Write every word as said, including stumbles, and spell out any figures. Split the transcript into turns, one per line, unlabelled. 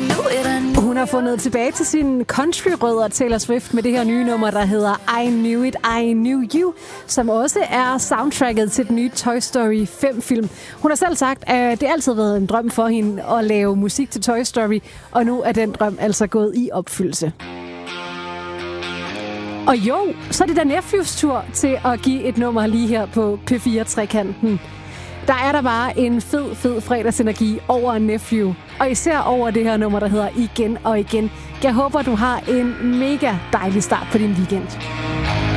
Hun har fundet tilbage til sine country-rødder, Taylor Swift, med det her nye nummer, der hedder I Knew It, I Knew You, som også er soundtracket til den nye Toy Story fem-film. Hun har selv sagt, at det altid har været en drøm for hende at lave musik til Toy Story, og nu er den drøm altså gået i opfyldelse. Og jo, så er det da Nephews tur til at give et nummer lige her på P fire-trekanten. Der er der bare en fed, fed fredagsenergi over Nephew. Og især over det her nummer, der hedder Igen og Igen. Jeg håber, du har en mega dejlig start på din weekend.